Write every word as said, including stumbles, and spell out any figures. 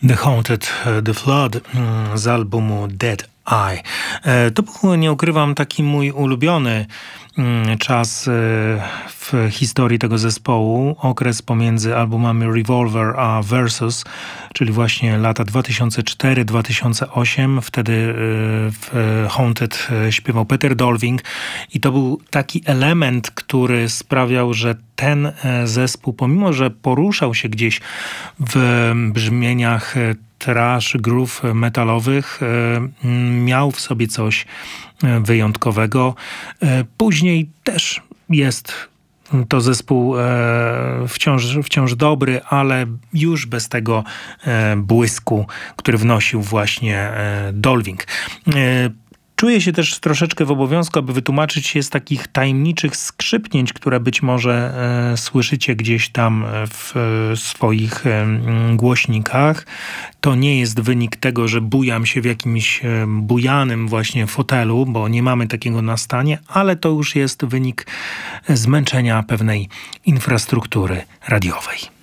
The Haunted, The Flood z albumu Dead Eye. To był, nie ukrywam, taki mój ulubiony czas w historii tego zespołu. Okres pomiędzy albumami Revolver a Versus, czyli właśnie lata dwa tysiące czwarty do dwa tysiące ósmego. Wtedy w Haunted śpiewał Peter Dolving i to był taki element, który sprawiał, że ten zespół, pomimo że poruszał się gdzieś w brzmieniach thrash, groove metalowych, miał w sobie coś wyjątkowego. Później też jest to zespół wciąż, wciąż dobry, ale już bez tego błysku, który wnosił właśnie Dolving. Czuję się też troszeczkę w obowiązku, aby wytłumaczyć się z takich tajemniczych skrzypnięć, które być może e, słyszycie gdzieś tam w e, swoich e, głośnikach. To nie jest wynik tego, że bujam się w jakimś e, bujanym właśnie fotelu, bo nie mamy takiego na stanie, ale to już jest wynik zmęczenia pewnej infrastruktury radiowej.